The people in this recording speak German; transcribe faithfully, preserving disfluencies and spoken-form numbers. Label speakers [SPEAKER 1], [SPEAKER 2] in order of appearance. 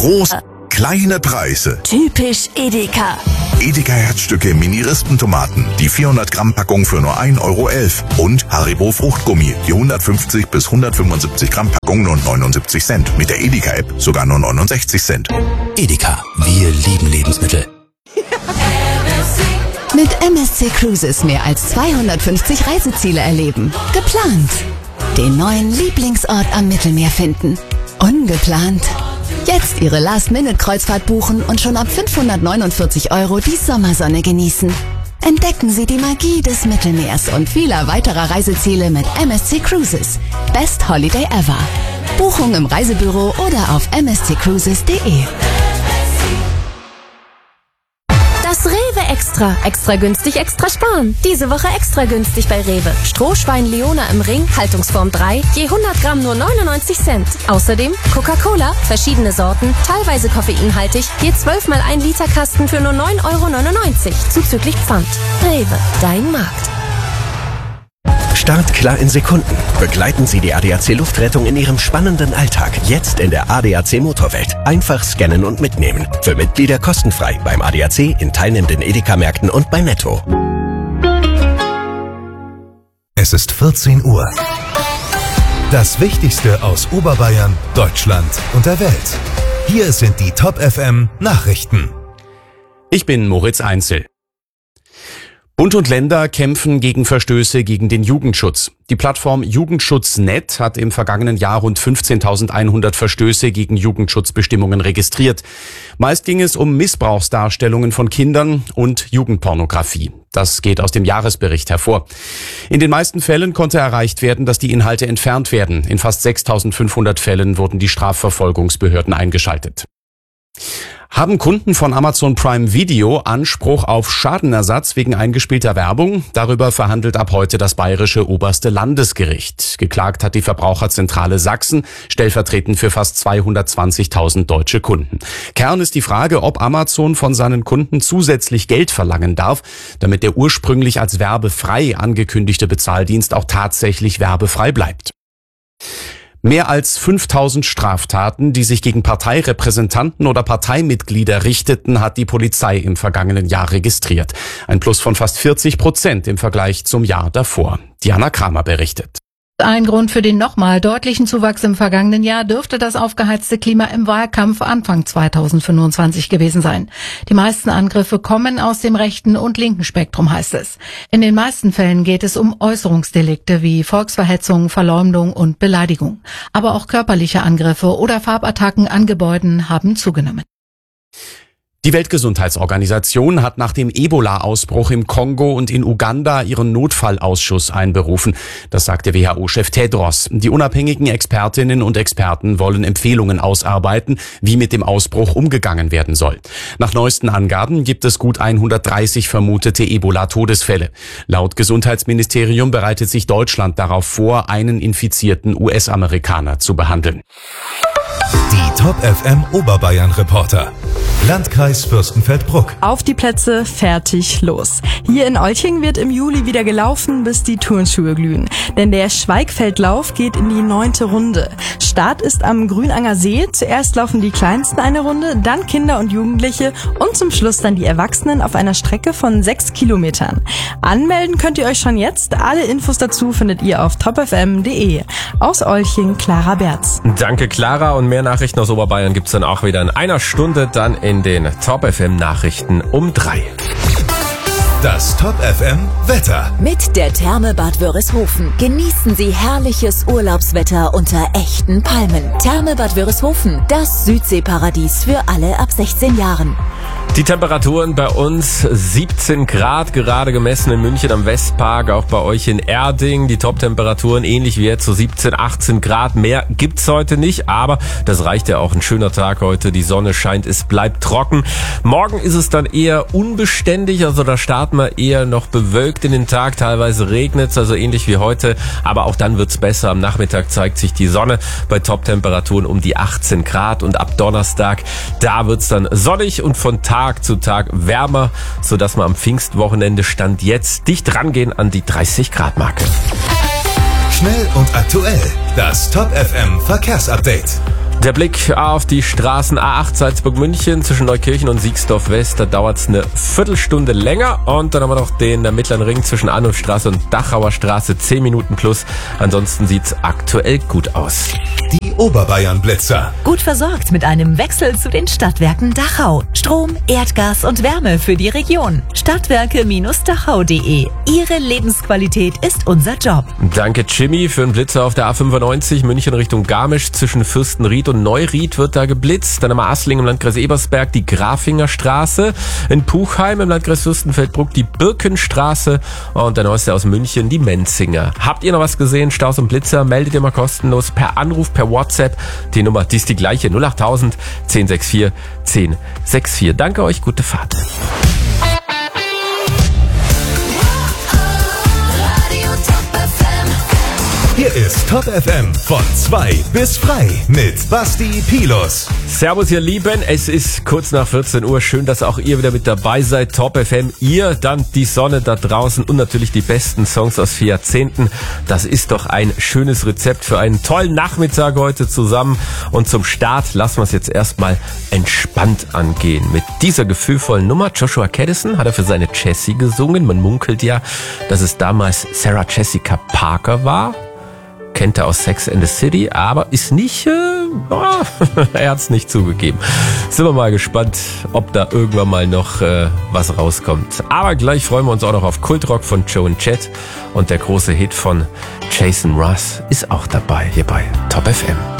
[SPEAKER 1] Groß, kleine Preise.
[SPEAKER 2] Typisch Edeka.
[SPEAKER 1] Edeka Herzstücke Mini-Rispentomaten, die vierhundert Gramm Packung für nur ein Euro elf. Und Haribo Fruchtgummi, die hundertfünfzig bis hundertfünfundsiebzig Gramm Packung nur neunundsiebzig Cent. Mit der Edeka-App sogar nur neunundsechzig Cent.
[SPEAKER 3] Edeka, wir lieben Lebensmittel.
[SPEAKER 2] Mit M S C Cruises mehr als zweihundertfünfzig Reiseziele erleben. Geplant. Den neuen Lieblingsort am Mittelmeer finden. Ungeplant. Jetzt Ihre Last-Minute-Kreuzfahrt buchen und schon ab fünfhundertneunundvierzig Euro die Sommersonne genießen. Entdecken Sie die Magie des Mittelmeers und vieler weiterer Reiseziele mit M S C Cruises. Best Holiday ever. Buchung im Reisebüro oder auf m s c cruises punkt d e.
[SPEAKER 4] Das Rewe Extra. Extra günstig, extra sparen. Diese Woche extra günstig bei Rewe. Strohschwein Leona im Ring, Haltungsform drei, je hundert Gramm nur neunundneunzig Cent. Außerdem Coca-Cola, verschiedene Sorten, teilweise koffeinhaltig, je zwölf mal ein Liter Kasten für nur neun Euro neunundneunzig, zuzüglich Pfand. Rewe, dein Markt.
[SPEAKER 3] Startklar in Sekunden. Begleiten Sie die A D A C Luftrettung in Ihrem spannenden Alltag. Jetzt in der A D A C Motorwelt. Einfach scannen und mitnehmen. Für Mitglieder kostenfrei beim A D A C, in teilnehmenden Edeka-Märkten und bei Netto.
[SPEAKER 5] Es ist vierzehn Uhr. Das Wichtigste aus Oberbayern, Deutschland und der Welt. Hier sind die Top F M Nachrichten.
[SPEAKER 6] Ich bin Moritz Einzel. Bund und Länder kämpfen gegen Verstöße gegen den Jugendschutz. Die Plattform Jugendschutz Punkt net hat im vergangenen Jahr rund fünfzehntausendeinhundert Verstöße gegen Jugendschutzbestimmungen registriert. Meist ging es um Missbrauchsdarstellungen von Kindern und Jugendpornografie. Das geht aus dem Jahresbericht hervor. In den meisten Fällen konnte erreicht werden, dass die Inhalte entfernt werden. In fast sechstausendfünfhundert Fällen wurden die Strafverfolgungsbehörden eingeschaltet. Haben Kunden von Amazon Prime Video Anspruch auf Schadenersatz wegen eingespielter Werbung? Darüber verhandelt ab heute das Bayerische Oberste Landesgericht. Geklagt hat die Verbraucherzentrale Sachsen, stellvertretend für fast zweihundertzwanzigtausend deutsche Kunden. Kern ist die Frage, ob Amazon von seinen Kunden zusätzlich Geld verlangen darf, damit der ursprünglich als werbefrei angekündigte Bezahldienst auch tatsächlich werbefrei bleibt. Mehr als fünftausend Straftaten, die sich gegen Parteirepräsentanten oder Parteimitglieder richteten, hat die Polizei im vergangenen Jahr registriert. Ein Plus von fast vierzig Prozent im Vergleich zum Jahr davor. Diana Kramer berichtet.
[SPEAKER 7] Ein Grund für den nochmal deutlichen Zuwachs im vergangenen Jahr dürfte das aufgeheizte Klima im Wahlkampf Anfang zweitausendfünfundzwanzig gewesen sein. Die meisten Angriffe kommen aus dem rechten und linken Spektrum, heißt es. In den meisten Fällen geht es um Äußerungsdelikte wie Volksverhetzung, Verleumdung und Beleidigung. Aber auch körperliche Angriffe oder Farbattacken an Gebäuden haben zugenommen.
[SPEAKER 6] Die Weltgesundheitsorganisation hat nach dem Ebola-Ausbruch im Kongo und in Uganda ihren Notfallausschuss einberufen. Das sagte W H O-Chef Tedros. Die unabhängigen Expertinnen und Experten wollen Empfehlungen ausarbeiten, wie mit dem Ausbruch umgegangen werden soll. Nach neuesten Angaben gibt es gut hundertdreißig vermutete Ebola-Todesfälle. Laut Gesundheitsministerium bereitet sich Deutschland darauf vor, einen infizierten U S-Amerikaner zu behandeln.
[SPEAKER 5] Die Top F M Oberbayern Reporter. Landkreis Fürstenfeldbruck.
[SPEAKER 8] Auf die Plätze, fertig, los. Hier in Olching wird im Juli wieder gelaufen, bis die Turnschuhe glühen. Denn der Schweigfeldlauf geht in die neunte Runde. Start ist am Grünanger See. Zuerst laufen die Kleinsten eine Runde, dann Kinder und Jugendliche und zum Schluss dann die Erwachsenen auf einer Strecke von sechs Kilometern. Anmelden könnt ihr euch schon jetzt. Alle Infos dazu findet ihr auf top f m punkt d e. Aus Olching, Clara Berz.
[SPEAKER 9] Danke, Clara. Und mehr Nachrichten aus Oberbayern gibt's dann auch wieder in einer Stunde, dann in den Top F M Nachrichten um drei.
[SPEAKER 5] Das Top F M Wetter.
[SPEAKER 2] Mit der Therme Bad Wörishofen genießen Sie herrliches Urlaubswetter unter echten Palmen. Therme Bad Wörishofen, das Südseeparadies für alle ab sechzehn Jahren.
[SPEAKER 9] Die Temperaturen bei uns siebzehn Grad, gerade gemessen in München am Westpark, auch bei euch in Erding. Die Top-Temperaturen ähnlich wie jetzt, so siebzehn, achtzehn Grad. Mehr gibt's heute nicht, aber das reicht ja auch. Ein schöner Tag heute, die Sonne scheint, es bleibt trocken. Morgen ist es dann eher unbeständig, also da starten wir eher noch bewölkt in den Tag. Teilweise regnet's, also ähnlich wie heute, aber auch dann wird's besser. Am Nachmittag zeigt sich die Sonne bei Top-Temperaturen um die achtzehn Grad und ab Donnerstag, da wird's dann sonnig und von Tag zu Tag wärmer, sodass wir am Pfingstwochenende Stand jetzt dicht rangehen an die dreißig Grad Marke.
[SPEAKER 5] Schnell und aktuell, das Top F M Verkehrsupdate.
[SPEAKER 9] Der Blick auf die Straßen A acht Salzburg-München zwischen Neukirchen und Siegsdorf West, da dauert es eine Viertelstunde länger. Und dann haben wir noch den Mittleren Ring zwischen Arnulfstraße und Dachauer Straße, zehn Minuten plus. Ansonsten sieht's aktuell gut aus.
[SPEAKER 5] Die Oberbayern-Blitzer.
[SPEAKER 10] Gut versorgt mit einem Wechsel zu den Stadtwerken Dachau. Strom, Erdgas und Wärme für die Region. Stadtwerke Dachau punkt de. Ihre Lebensqualität ist unser Job.
[SPEAKER 9] Danke Jimmy für einen Blitzer auf der A fünfundneunzig, München Richtung Garmisch. Zwischen Fürstenried und Neuried wird da geblitzt. Dann haben wir Asling im Landkreis Ebersberg, die Grafinger Straße. In Puchheim im Landkreis Fürstenfeldbruck die Birkenstraße. Und der Neueste aus München, die Menzinger. Habt ihr noch was gesehen? Staus und Blitzer? Meldet ihr mal kostenlos per Anruf, per WhatsApp. Die Nummer, die ist die gleiche. null achttausend, zehn sechs vier, zehn sechs vier. Danke euch, gute Fahrt.
[SPEAKER 5] Hier ist Top F M von zwei bis frei mit Basti Pilus.
[SPEAKER 9] Servus ihr Lieben, es ist kurz nach vierzehn Uhr. Schön, dass auch ihr wieder mit dabei seid. Top F M, ihr, dann die Sonne da draußen und natürlich die besten Songs aus vier Jahrzehnten. Das ist doch ein schönes Rezept für einen tollen Nachmittag heute zusammen. Und zum Start lassen wir es jetzt erstmal entspannt angehen. Mit dieser gefühlvollen Nummer, Joshua Caddison hat er für seine Jessie gesungen. Man munkelt ja, dass es damals Sarah Jessica Parker war. Kennt er aus Sex and the City, aber ist nicht, äh, oh, er hat's nicht zugegeben. Sind wir mal gespannt, ob da irgendwann mal noch äh, was rauskommt. Aber gleich freuen wir uns auch noch auf Kultrock von Joe and Chet und der große Hit von Jason Russ ist auch dabei hier bei Top F M.